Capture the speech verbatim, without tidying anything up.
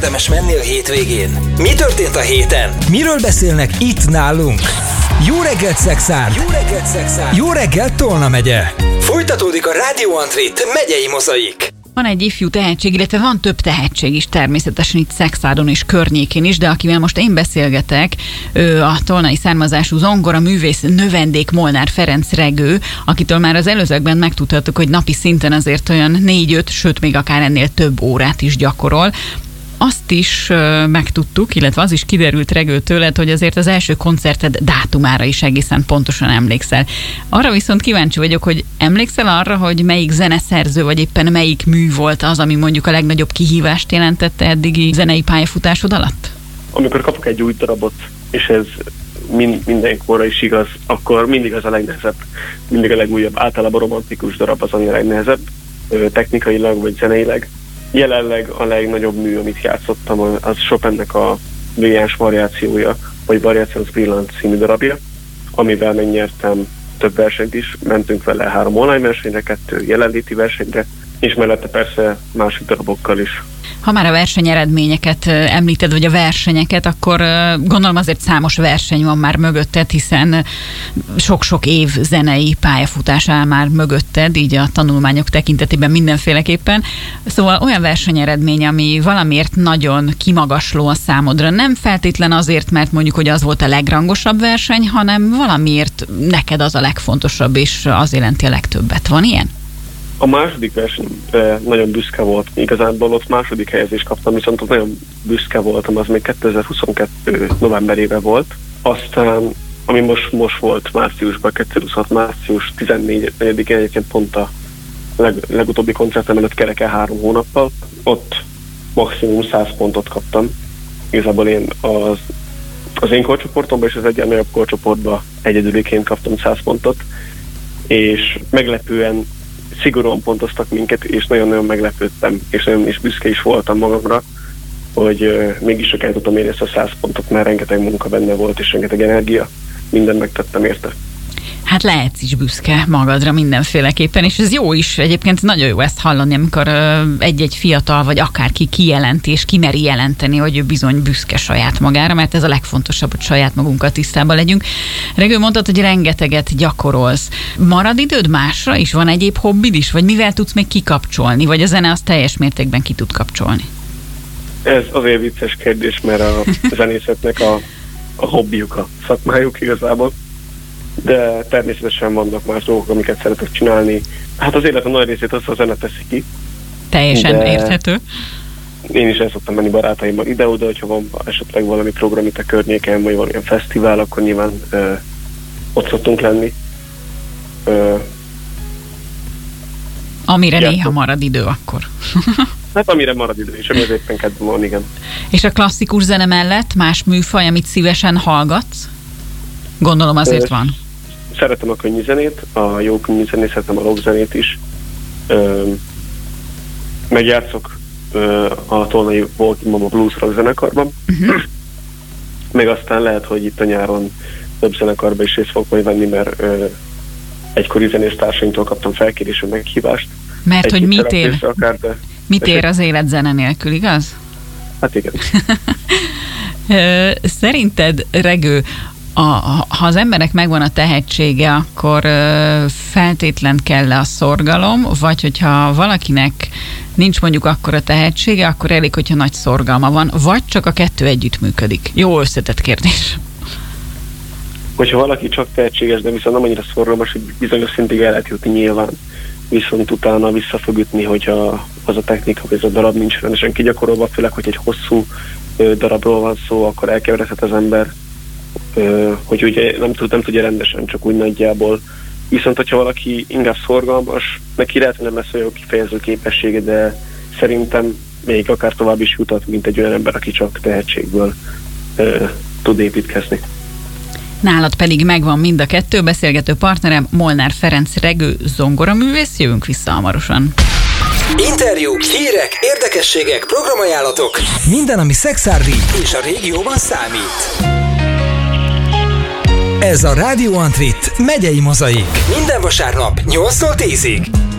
érdemes menni a hétvégén? Mi történt a héten? Miről beszélnek itt nálunk? Jó reggelt, Szexárd! Jó reggelt, Szexárd! Jó reggelt, Tolna megye! Folytatódik a Rádió Antrit megyei mozaik. Van egy ifjú tehetség, illetve van több tehetség is természetesen itt Szexárdon és környékén is, de akivel most én beszélgetek, ő a tolnai származású zongora művész növendék Molnár Ferenc Regő, akitől már az előzőkben megtudhattuk, hogy napi szinten azért olyan négy-öt, sőt még akár ennél több órát is gyakorol. Azt is uh, megtudtuk, illetve az is kiderült Regő tőled, hogy azért az első koncerted dátumára is egészen pontosan emlékszel. Arra viszont kíváncsi vagyok, hogy emlékszel arra, hogy melyik zeneszerző, vagy éppen melyik mű volt az, ami mondjuk a legnagyobb kihívást jelentette eddigi zenei pályafutásod alatt? Amikor kapok egy új darabot, és ez mind, mindenkorra is igaz, akkor mindig az a legnehezebb. Mindig a legújabb, általában romantikus darab az, ami a legnehezebb, technikailag vagy zeneileg. Jelenleg a legnagyobb mű, amit játszottam, az Chopinnek a brilliáns variációja, vagy Variations Brillant című darabja, amivel megnyertem több versenyt is. Mentünk vele három online versenyre, kettő jelenléti versenyre, és mellette persze másik darabokkal is. Ha már a versenyeredményeket említed, vagy a versenyeket, akkor gondolom azért számos verseny van már mögötted, hiszen sok-sok év zenei pályafutás áll már mögötted, így a tanulmányok tekintetében mindenféleképpen. Szóval olyan versenyeredmény, ami valamiért nagyon kimagasló a számodra. Nem feltétlen azért, mert mondjuk, hogy az volt a legrangosabb verseny, hanem valamiért neked az a legfontosabb, és az jelenti a legtöbbet. Van ilyen? A második verseny nagyon büszke volt. Igazából ott második helyezést kaptam, viszont ott nagyon büszke voltam, az még kétezer-huszonkettő novemberében volt. Aztán, ami most, most volt márciusban, kétezer-huszonhat március tizennegyedikén, egyébként pont a leg, legutóbbi koncertem előtt kereken három hónappal, ott maximum száz pontot kaptam. Igazából én az, az én korcsoportomban és az egyen nagyobb korcsoportban egyedüliként kaptam száz pontot, és meglepően szigorúan pontoztak minket, és nagyon-nagyon meglepődtem, és nagyon is büszke is voltam magamra, hogy uh, mégis csak el tudtam érni ezt a száz pontot, mert rengeteg munka benne volt, és rengeteg energia. Mindent megtettem érte. Hát lehetsz is büszke magadra mindenféleképpen, és ez jó is. Egyébként nagyon jó ezt hallani, amikor uh, egy-egy fiatal, vagy akárki kijelenti, és kimeri jelenteni, hogy ő bizony büszke saját magára, mert ez a legfontosabb, hogy saját magunkkal tisztában legyünk. Regő, mondtad, hogy rengeteget gyakorolsz. Marad időd másra is? Van egyéb hobbid is? Vagy mivel tudsz még kikapcsolni? Vagy a zene az teljes mértékben ki tud kapcsolni? Ez azért vicces kérdés, mert a zenészetnek a, a hobbiuk, a szakmájuk igazából. De természetesen vannak más dolgok, amiket szeretek csinálni. Hát az életem nagy részét az a zene teszi ki. Teljesen érthető. Én is el szoktam menni barátaimmal ide-oda, hogyha van esetleg valami program itt a környéken, vagy valamilyen fesztivál, akkor nyilván ö, ott szoktunk lenni. Ö, Amire játszok. Néha marad idő akkor. Hát amire marad idő, és ami az éppen kedvem van, igen. És a klasszikus zene mellett más műfaj, amit szívesen hallgatsz? Gondolom azért van. Szeretem a könnyű zenét, a jó könnyű zenét, szeretem a rock zenét is. Megjátszok a tolnai Walking Mama Blues Rock zenekarban. Uh-huh. Meg aztán lehet, hogy itt a nyáron több zenekarban is részt fogok majd venni, mert egykori zenésztársaimtól kaptam felkérésű meghívást. Mert hogy mit ér? Akár, de mit ér az élet zene nélkül, igaz? Hát igen. Szerinted, Regő, A, ha az embernek megvan a tehetsége, akkor ö, feltétlen kell a szorgalom, vagy hogyha valakinek nincs mondjuk akkora tehetsége, akkor elég, hogyha nagy szorgalma van, vagy csak a kettő együtt működik? Jó összetett kérdés. Hogyha valaki csak tehetséges, de viszont nem annyira szorgalmas, hogy bizonyos szintig el lehet jutni nyilván, viszont utána vissza fog ütni, hogyha az a technika, vagy ez a darab nincs rendesen kigyakorolva, főleg, hogy egy hosszú ö, darabról van szó, akkor elkeveredhet az ember, hogy ugye nem, tud, nem tudja rendesen, csak úgy nagyjából. Viszont, hogyha valaki inkább szorgalmas, neki lehet, hogy nem lesz olyan kifejező képessége, de szerintem még akár tovább is jutat, mint egy olyan ember, aki csak tehetségből ö, tud építkezni. Nálad pedig megvan mind a kettő, beszélgető partnerem Molnár Ferenc Regő zongoraművész, jövünk vissza hamarosan. Interjúk, hírek, érdekességek, programajánlatok, minden, ami szexárdi és a régióban számít. Ez a Rádió Antrit megyei mozaik. Minden vasárnap nyolctól tízig.